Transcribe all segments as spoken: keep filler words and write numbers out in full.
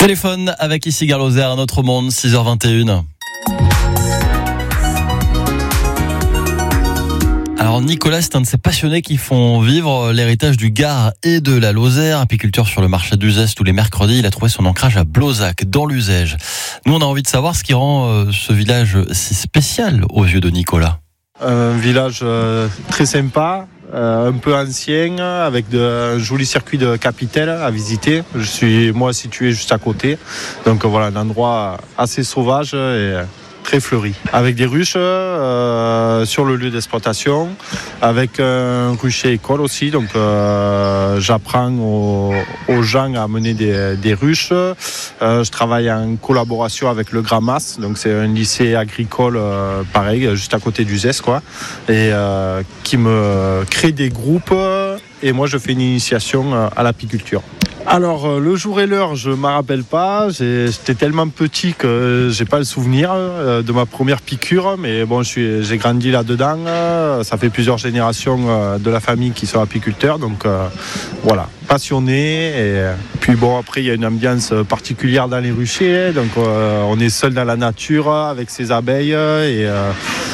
Téléphone avec ici Gare Lozère, un autre monde, six heures vingt et une. Alors Nicolas, c'est un de ces passionnés qui font vivre l'héritage du Gard et de la Lozère. Apiculteur sur le marché d'Uzès tous les mercredis, il a trouvé son ancrage à Blozac, dans l'Uzège. Nous, on a envie de savoir ce qui rend euh, ce village si spécial aux yeux de Nicolas. Un village euh, très sympa, euh, un peu ancien, avec de, un joli circuit de Capitelle à visiter. Je suis moi situé juste à côté, donc voilà, un endroit assez sauvage et très fleuri, avec des ruches euh, sur le lieu d'exploitation, avec un rucher école aussi, donc euh, j'apprends aux, aux gens à mener des, des ruches. Euh, je travaille en collaboration avec le Gramas, donc c'est un lycée agricole euh, pareil, juste à côté d'Uzès, quoi, et euh, qui me crée des groupes, et moi je fais une initiation à l'apiculture. Alors euh, le jour et l'heure, je ne m'en rappelle pas. J'ai, j'étais tellement petit que j'ai pas le souvenir euh, de ma première piqûre, mais bon, je suis, j'ai grandi là-dedans. Euh, ça fait plusieurs générations euh, de la famille qui sont apiculteurs, donc euh, voilà, passionné. Et puis bon, après il y a une ambiance particulière dans les ruchers, donc euh, on est seul dans la nature avec ses abeilles et euh,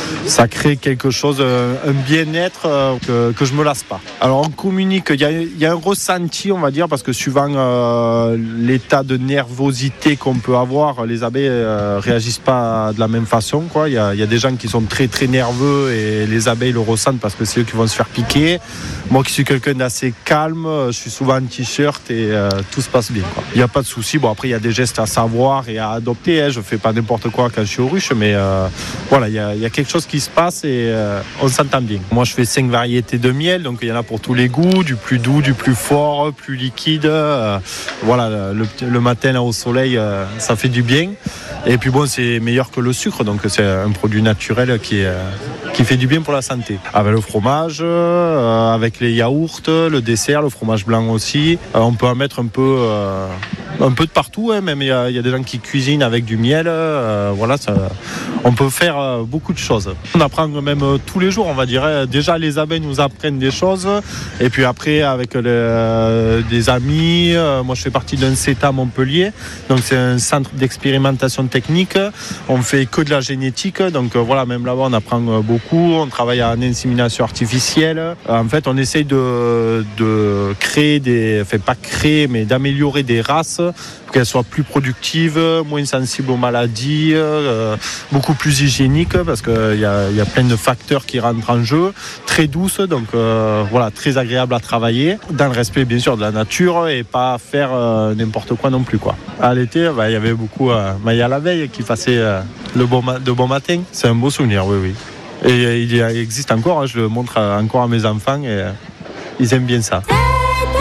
ça crée quelque chose, un bien-être euh, que, que je me lasse pas. Alors on communique, il y a, il y a un ressenti, on va dire, parce que suivant euh, l'état de nervosité qu'on peut avoir, les abeilles euh, réagissent pas de la même façon, quoi. Il y a, il y a des gens qui sont très très nerveux et les abeilles le ressentent parce que c'est eux qui vont se faire piquer. Moi qui suis quelqu'un d'assez calme, je suis souvent en t-shirt et euh, tout se passe bien, quoi. Il n'y a pas de souci. Bon, après il y a des gestes à savoir et à adopter, hein. Je fais pas n'importe quoi quand je suis aux ruches, mais euh, voilà, il y, a, il y a quelque chose qui se passe et euh, on s'entend bien. Moi je fais cinq variétés de miel, donc il y en a pour tous les goûts, du plus doux, du plus fort, plus liquide. Euh, voilà, le, le matin là, au soleil, euh, ça fait du bien. Et puis bon, c'est meilleur que le sucre, donc c'est un produit naturel qui, est, qui fait du bien pour la santé. Avec le fromage, euh, avec les yaourts, le dessert, le fromage blanc aussi. Euh, on peut en mettre un peu, euh, un peu de partout, hein, même il y, a, il y a des gens qui cuisinent avec du miel. Euh, voilà, ça, on peut faire euh, beaucoup de choses. On apprend même euh, tous les jours, on va dire. Hein. Déjà, les abeilles nous apprennent des choses. Et puis après, avec les, euh, des amis, euh, moi je fais partie d'un C E T A Montpellier. Donc c'est un centre d'expérimentation technique. On fait que de la génétique. Donc euh, voilà, même là-bas, on apprend euh, beaucoup. On travaille en insémination artificielle. Euh, en fait, on essaye de, de créer des... Enfin, pas créer, mais d'améliorer des races pour qu'elles soient plus productives, moins sensibles aux maladies, euh, beaucoup plus hygiéniques, parce qu'il y a, y a plein de facteurs qui rentrent en jeu, très douces, donc euh, voilà, très agréable à travailler, dans le respect bien sûr de la nature et pas faire euh, n'importe quoi non plus, quoi. À l'été, bah, y avait beaucoup euh, Maya la veille qui passait euh, le bon ma- de bon matin, c'est un beau souvenir, oui, oui. Et euh, il existe encore, hein, je le montre encore à mes enfants et euh, ils aiment bien ça.